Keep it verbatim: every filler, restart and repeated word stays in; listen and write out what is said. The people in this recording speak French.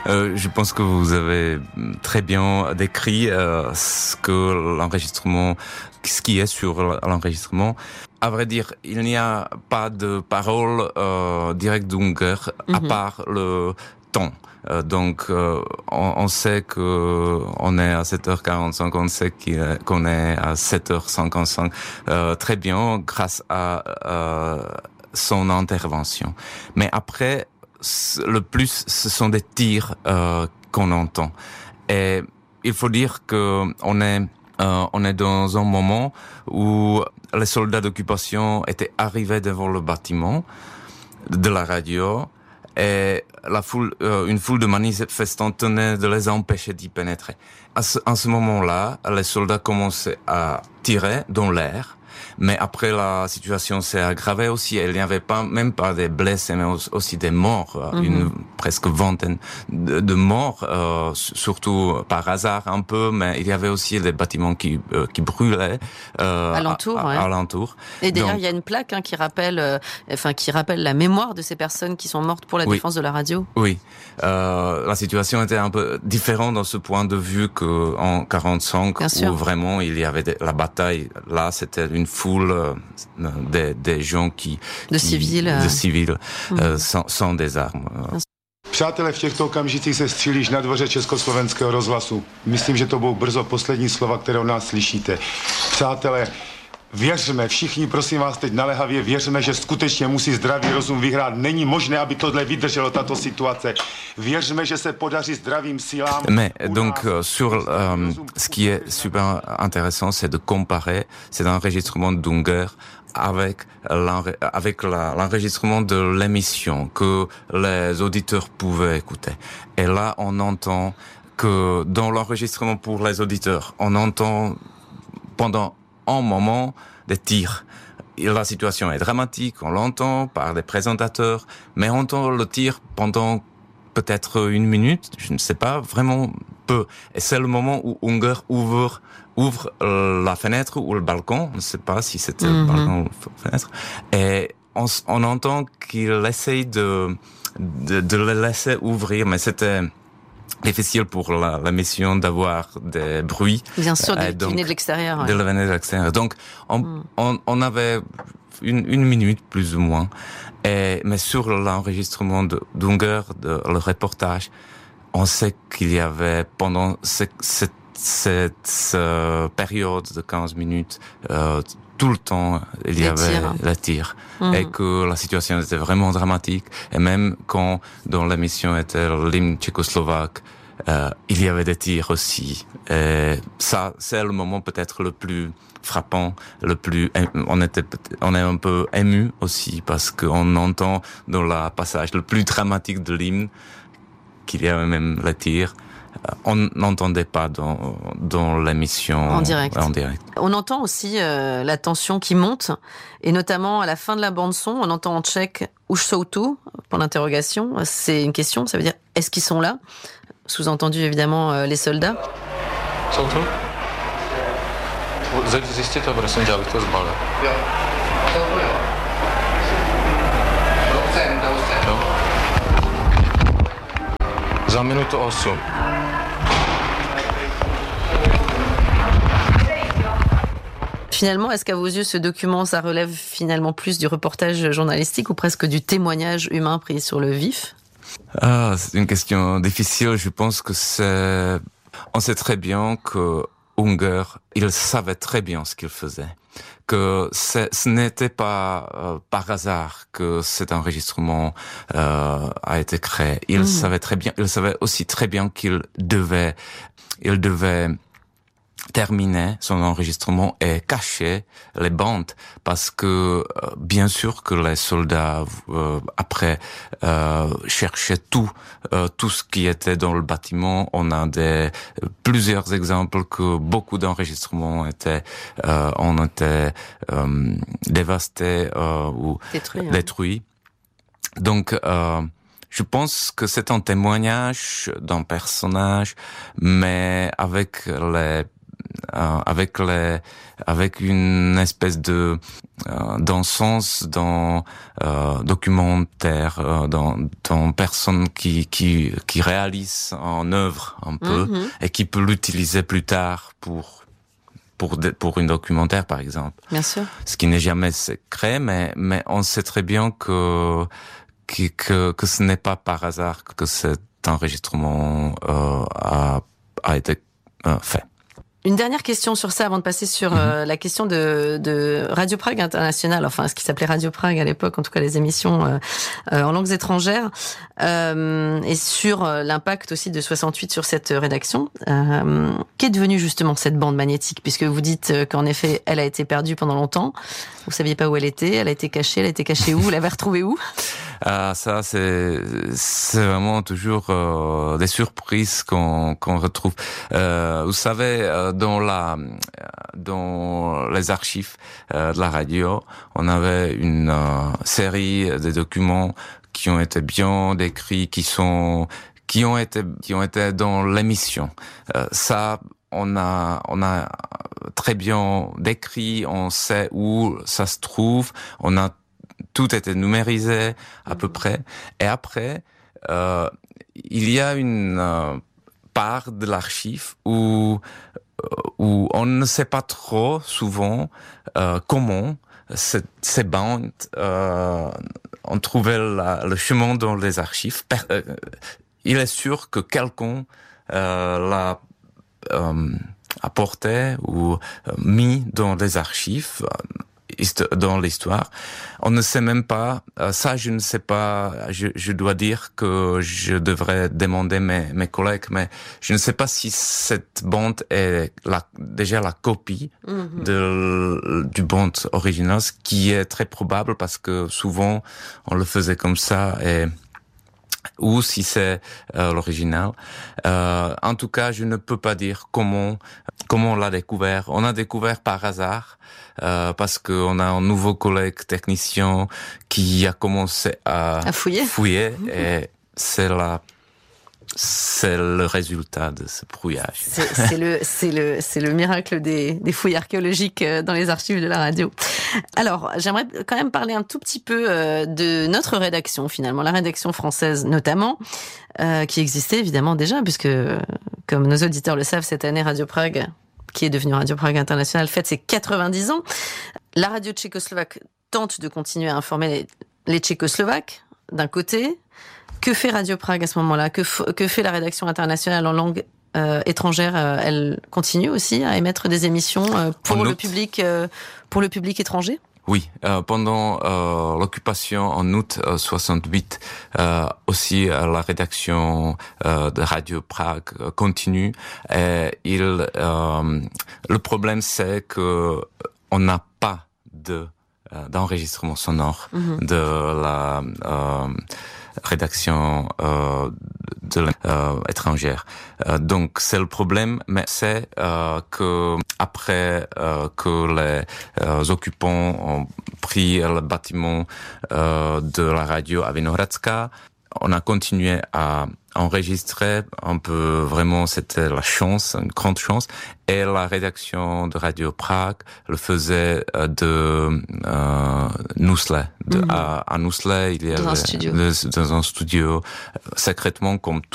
Euh, je pense que vous avez très bien décrit euh, ce que l'enregistrement, ce qui est sur l'enregistrement. À vrai dire, il n'y a pas de parole euh, directe d'Unger à Mhm. part le temps. Euh, donc, euh, on, on sait que on est à sept heures quarante-cinq, on sait qu'on est à sept heures cinquante-cinq, euh, très bien grâce à euh, son intervention. Mais après, le plus, ce sont des tirs euh, qu'on entend. Et il faut dire que on est euh, on est dans un moment où les soldats d'occupation étaient arrivés devant le bâtiment de la radio. Et la foule, euh, une foule de manifestants tenait de les empêcher d'y pénétrer. À ce, à ce moment-là, les soldats commençaient à tirer dans l'air. Mais après, la situation s'est aggravée aussi. Il n'y avait pas, même pas des blessés, mais aussi des morts. Mm-hmm. Une presque vingtaine de, de morts, euh, surtout par hasard un peu, mais il y avait aussi des bâtiments qui, euh, qui brûlaient, euh, alentour, à, à, ouais. alentour. Et d'ailleurs, il y a une plaque, hein, qui rappelle, euh, enfin, qui rappelle la mémoire de ces personnes qui sont mortes pour la oui. défense de la radio. Oui. Euh, la situation était un peu différente dans ce point de vue que en quarante-cinq, où vraiment il y avait de, la bataille. Là, c'était une foule euh, des, des gens qui... De qui, civils. De civils, mmh. euh, sans, sans des armes. Přátelé, v těchto okamžicích se střílíš na dvoře Československého rozhlasu. Myslím, že to budou brzo poslední slova, které od nás slyšíte. Přátelé, věřme, všichni, prosím vás, teď naléhavě věřme, že skutečně musí zdravý rozum vyhrát. Není možné, aby tohle vydrželo, tato situace. Věřme, že se podaří zdravým silám. Mais donc euh, sur euh, ce qui est super intéressant, c'est de comparer cet enregistrement d'Unger avec l'enre- avec la, l'enregistrement de l'émission que les auditeurs pouvaient écouter. Et là, on entend que dans l'enregistrement pour les auditeurs, on entend pendant un moment des tirs. Et la situation est dramatique, on l'entend par des présentateurs, mais on entend le tir pendant peut-être une minute, je ne sais pas, vraiment peu. Et c'est le moment où Unger ouvre, ouvre la fenêtre ou le balcon, je ne sais pas si c'était mm-hmm. le balcon ou la fenêtre, et on, on entend qu'il essaye de, de, de le laisser ouvrir, mais c'était difficile pour la, la mission d'avoir des bruits. Bien sûr, euh, qui venaient de l'extérieur. Ouais. De venir de l'extérieur. Donc, on, mm. on, on avait une, une minute plus ou moins. Et, mais sur l'enregistrement de d'Unger, de, le reportage, on sait qu'il y avait pendant ce, cette, cette euh, période de quinze minutes, euh, tout le temps, il y les avait tirs. les tirs. Mmh. Et que la situation était vraiment dramatique. Et même quand dans l'émission était l'hymne tchécoslovaque, euh, il y avait des tirs aussi. Et ça, c'est le moment peut-être le plus frappant, le plus, on était, on est un peu ému aussi parce qu'on entend dans le passage le plus dramatique de l'hymne qu'il y avait même les tirs. On n'entendait pas dans, dans l'émission en direct. en direct. On entend aussi euh, la tension qui monte, et notamment à la fin de la bande-son, on entend en tchèque « Už jsou tu ?» pour l'interrogation. C'est une question, ça veut dire « Est-ce qu'ils sont là ?» Sous-entendu évidemment euh, les soldats. Jsou tu? Zjistěte, prosím tě, abych to zbalil. Jo. Jo. Za minutu osm. Finalement, est-ce qu'à vos yeux, ce document, ça relève finalement plus du reportage journalistique ou presque du témoignage humain pris sur le vif ? Ah, c'est une question difficile. Je pense que c'est... On sait très bien que Unger, il savait très bien ce qu'il faisait. Que c'est, ce n'était pas euh, par hasard que cet enregistrement euh, a été créé. Il mmh. savait très bien, il savait aussi très bien qu'il devait, il devait terminer son enregistrement et cacher les bandes parce que euh, bien sûr que les soldats euh, après euh, cherchaient tout euh, tout ce qui était dans le bâtiment. On a des plusieurs exemples que beaucoup d'enregistrements étaient euh, ont été euh, dévastés euh, ou détruits. détruits. Hein. Donc euh, je pense que c'est un témoignage d'un personnage, mais avec les euh, avec les, avec une espèce de euh, d'encens dans euh, documentaire, euh, dans dans personne qui qui qui réalise en œuvre un peu mm-hmm. et qui peut l'utiliser plus tard pour pour de, pour une documentaire par exemple. Bien sûr. Ce qui n'est jamais secret, mais mais on sait très bien que que que, que ce n'est pas par hasard que cet enregistrement euh, a a été euh, fait. Une dernière question sur ça avant de passer sur euh, la question de, de Radio Prague International, enfin ce qui s'appelait Radio Prague à l'époque, en tout cas les émissions euh, euh, en langues étrangères, euh, et sur euh, l'impact aussi de soixante-huit sur cette rédaction. Euh, qu'est devenue justement cette bande magnétique, puisque vous dites qu'en effet elle a été perdue pendant longtemps, vous saviez pas où elle était, elle a été cachée, elle a été cachée où, vous l'avez retrouvée où? Ah, ça, c'est c'est vraiment toujours euh, des surprises qu'on qu'on retrouve. Euh, vous savez, euh, dans la dans les archives euh, de la radio, on avait une euh, série de documents qui ont été bien décrits, qui sont qui ont été qui ont été dans l'émission. Euh, ça, on a on a très bien décrit, on sait où ça se trouve, on a tout était numérisé à peu près. Et après, euh, il y a une euh, part de l'archive où où on ne sait pas trop souvent euh, comment cette, ces bandes euh, ont trouvé la, le chemin dans les archives. Euh, il est sûr que quelqu'un euh, l'a euh, apporté ou euh, mis dans les archives. Euh, dans l'histoire. On ne sait même pas, ça je ne sais pas, je, je dois dire que je devrais demander mes, mes collègues, mais je ne sais pas si cette bande est la, déjà la copie mm-hmm. de, du bande original, ce qui est très probable parce que souvent on le faisait comme ça et ou si c'est euh, l'original. Euh, en tout cas, je ne peux pas dire comment comment on l'a découvert. On a découvert par hasard euh, parce que on a un nouveau collègue technicien qui a commencé à, à fouiller, fouiller mmh. et c'est la c'est le résultat de ce brouillage. C'est, c'est le, c'est le, c'est le miracle des, des fouilles archéologiques dans les archives de la radio. Alors, j'aimerais quand même parler un tout petit peu de notre rédaction, finalement, la rédaction française notamment, euh, qui existait évidemment déjà, puisque, comme nos auditeurs le savent, cette année, Radio Prague, qui est devenue Radio Prague International, fête ses quatre-vingt-dix ans. La radio tchécoslovaque tente de continuer à informer les, les Tchécoslovaques, d'un côté. Que fait Radio Prague à ce moment-là ? Que, f- que fait la rédaction internationale en langue euh, étrangère ? euh, Elle continue aussi à émettre des émissions euh, pour le public, euh, pour le public étranger ? Oui, euh, pendant euh, l'occupation en août euh, soixante-huit, euh, aussi euh, la rédaction euh, de Radio Prague euh, continue. Et il, euh, le problème c'est que on n'a pas de euh, d'enregistrement sonore mm-hmm. de la euh, rédaction euh, de euh, étrangère. Euh, donc c'est le problème, mais c'est euh, que après euh, que les euh, occupants ont pris le bâtiment euh, de la radio à Vinohradska, on a continué à enregistrer un peu, vraiment c'était la chance, une grande chance, et la rédaction de Radio Prague le faisait de euh, Nusle. De, mm-hmm. à, à Nusle, il y avait dans un studio, le, dans un studio secrètement comme